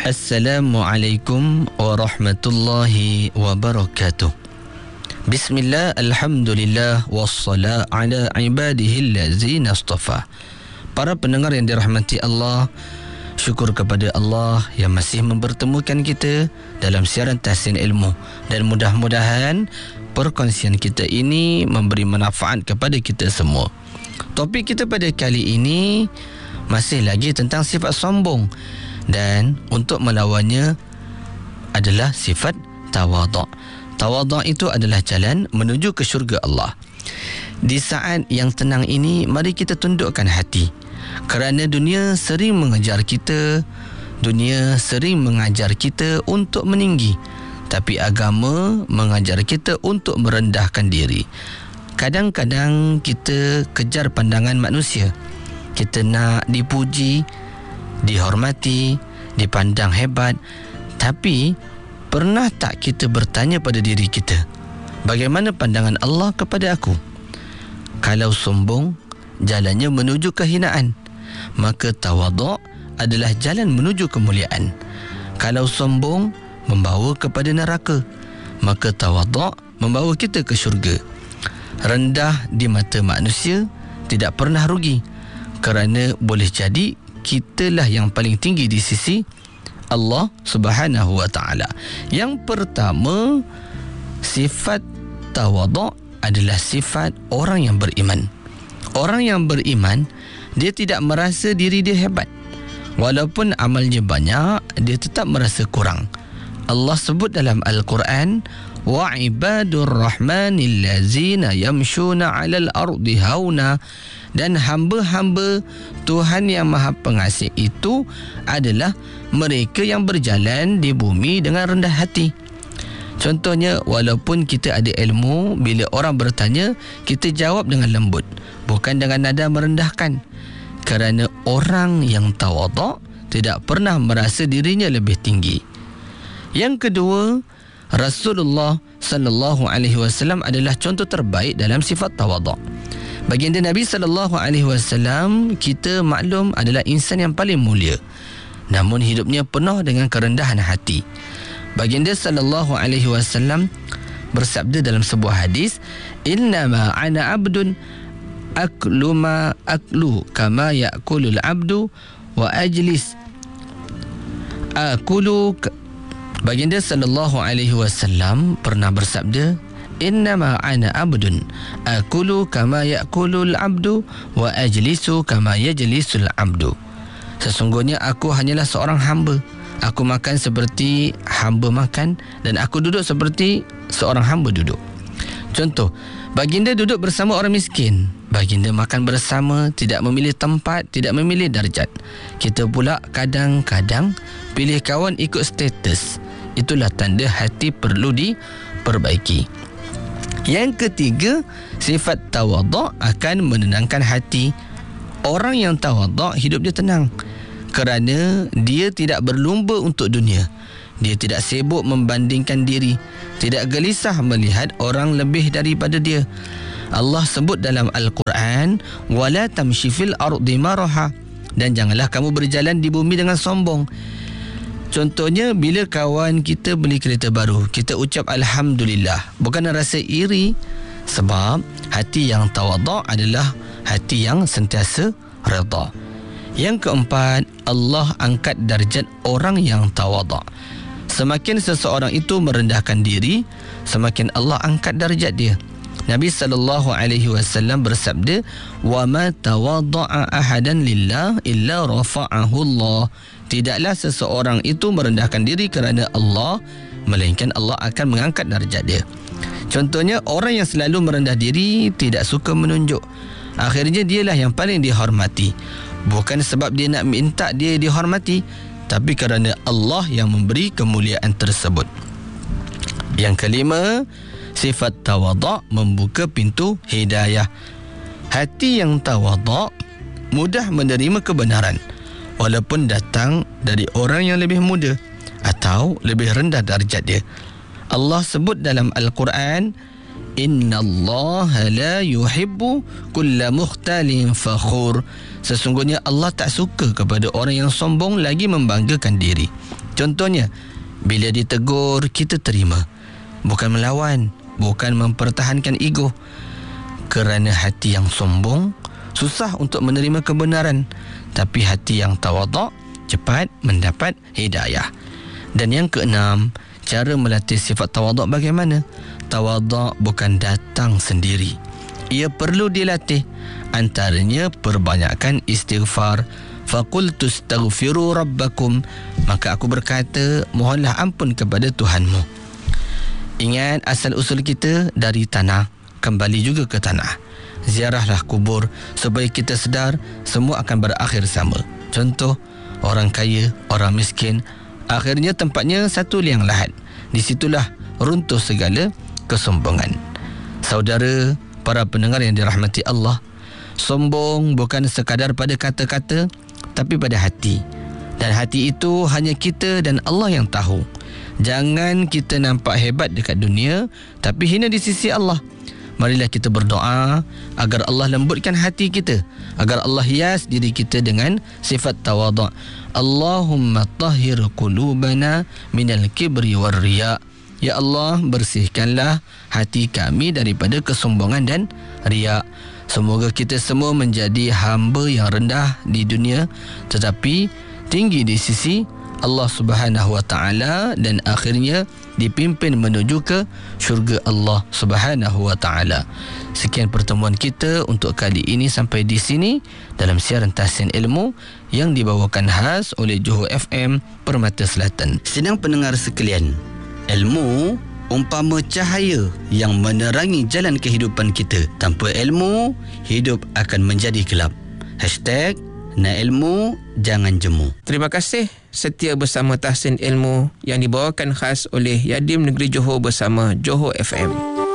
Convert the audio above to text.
Assalamualaikum warahmatullahi wabarakatuh. Bismillah, alhamdulillah, wassalam ala ibadihi allazina astafa. Para pendengar yang dirahmati Allah, syukur kepada Allah yang masih mempertemukan kita dalam siaran Tahsin Ilmu, dan mudah-mudahan perkongsian kita ini memberi manfaat kepada kita semua. Topik kita pada kali ini masih lagi tentang sifat sombong, dan untuk melawannya adalah sifat tawaduk. Tawaduk itu adalah jalan menuju ke syurga Allah. Di saat yang tenang ini, mari kita tundukkan hati, kerana dunia sering mengejar kita, dunia sering mengajar kita untuk meninggi, tapi agama mengajar kita untuk merendahkan diri. Kadang-kadang kita kejar pandangan manusia. Kita nak dipuji, dihormati, dipandang hebat. Tapi pernah tak kita bertanya pada diri kita, bagaimana pandangan Allah kepada aku? Kalau sombong, jalannya menuju kehinaan, maka tawaduk adalah jalan menuju kemuliaan. Kalau sombong membawa kepada neraka, maka tawaduk membawa kita ke syurga. Rendah di mata manusia tidak pernah rugi, kerana boleh jadi kitalah yang paling tinggi di sisi Allah Subhanahu wa ta'ala. Yang pertama, sifat tawaduk adalah sifat orang yang beriman. Orang yang beriman, dia tidak merasa diri dia hebat. Walaupun amalnya banyak, dia tetap merasa kurang. Allah sebut dalam Al-Quran, wa ibadur rahmanil lazina yamshuna 'alal ardi hauna, dan hamba-hamba Tuhan yang Maha Pengasih itu adalah mereka yang berjalan di bumi dengan rendah hati. Contohnya, walaupun kita ada ilmu, bila orang bertanya, kita jawab dengan lembut, bukan dengan nada merendahkan. Kerana orang yang tawaduk tidak pernah merasa dirinya lebih tinggi. Yang kedua, Rasulullah sallallahu alaihi wasallam adalah contoh terbaik dalam sifat tawaduk. Baginda Nabi sallallahu alaihi wasallam, kita maklum, adalah insan yang paling mulia, namun hidupnya penuh dengan kerendahan hati. Baginda sallallahu alaihi wasallam bersabda dalam sebuah hadis, "Innama ana abdun aklu ma aklu kama ya'kulul abdu wa ajlis akulu." Baginda sallallahu alaihi wasallam pernah bersabda, "Innama ana abdun akulu kama ya'kulul abdu wa ajlisu kama yajlisul abdu." Sesungguhnya aku hanyalah seorang hamba. Aku makan seperti hamba makan, dan aku duduk seperti seorang hamba duduk. Contoh, baginda duduk bersama orang miskin. Baginda makan bersama, tidak memilih tempat, tidak memilih darjat. Kita pula kadang-kadang pilih kawan ikut status. Itulah tanda hati perlu diperbaiki. Yang ketiga, sifat tawaduk akan menenangkan hati. Orang yang tawaduk hidup dia tenang, kerana dia tidak berlumba untuk dunia. Dia tidak sibuk membandingkan diri, tidak gelisah melihat orang lebih daripada dia. Allah sebut dalam Al-Quran, wala tamshi fil ardi maraha, dan janganlah kamu berjalan di bumi dengan sombong. Contohnya, bila kawan kita beli kereta baru, kita ucap Alhamdulillah, bukan rasa iri. Sebab hati yang tawaduk adalah hati yang sentiasa redha. Yang keempat, Allah angkat darjat orang yang tawaduk. Semakin seseorang itu merendahkan diri, semakin Allah angkat darjat dia. Nabi sallallahu alaihi wasallam bersabda, "Wa ma tawadda'a ahadan lillah illa rafa'ahu Allah." Tidaklah seseorang itu merendahkan diri kerana Allah, melainkan Allah akan mengangkat darjat dia. Contohnya, orang yang selalu merendah diri, tidak suka menunjuk, akhirnya dialah yang paling dihormati. Bukan sebab dia nak minta dia dihormati, tapi kerana Allah yang memberi kemuliaan tersebut. Yang kelima, sifat tawaduk membuka pintu hidayah. Hati yang tawaduk mudah menerima kebenaran, walaupun datang dari orang yang lebih muda atau lebih rendah darjat dia. Allah sebut dalam Al-Quran, "Innallaha la yuhibbu kulla mukhtalin fakhur." Sesungguhnya Allah tak suka kepada orang yang sombong lagi membanggakan diri. Contohnya, bila ditegur, kita terima. Bukan melawan, bukan mempertahankan ego. Kerana hati yang sombong susah untuk menerima kebenaran, tapi hati yang tawaduk cepat mendapat hidayah. Dan yang keenam, cara melatih sifat tawaduk bagaimana? Tawaduk bukan datang sendiri, ia perlu dilatih. Antaranya perbanyakkan istighfar. Faqultu astaghfiru rabbakum, maka aku berkata, mohonlah ampun kepada Tuhanmu. Ingat asal usul kita dari tanah, kembali juga ke tanah. Ziarahlah kubur supaya kita sedar semua akan berakhir sama. Contoh, orang kaya, orang miskin, akhirnya tempatnya satu liang lahat. Di situlah runtuh segala kesombongan. Saudara, para pendengar yang dirahmati Allah, sombong bukan sekadar pada kata-kata, tapi pada hati. Dan hati itu hanya kita dan Allah yang tahu. Jangan kita nampak hebat dekat dunia, tapi hina di sisi Allah. Marilah kita berdoa agar Allah lembutkan hati kita, agar Allah hias diri kita dengan sifat tawaduk. Allahumma tahhir qulubana minal kibri war riya. Ya Allah, bersihkanlah hati kami daripada kesombongan dan riya. Semoga kita semua menjadi hamba yang rendah di dunia, tetapi tinggi di sisi Allah Subhanahu wa taala, dan akhirnya dipimpin menuju ke syurga Allah Subhanahu wa taala. Sekian pertemuan kita untuk kali ini, sampai di sini dalam siaran Tahsin Ilmu yang dibawakan khas oleh Johor FM Permata Selatan. Sedang pendengar sekalian, ilmu umpama cahaya yang menerangi jalan kehidupan kita. Tanpa ilmu, hidup akan menjadi gelap. #Nak ilmu, jangan jemu. Terima kasih setia bersama Tahsin Ilmu yang dibawakan khas oleh Yadim Negeri Johor bersama Johor FM.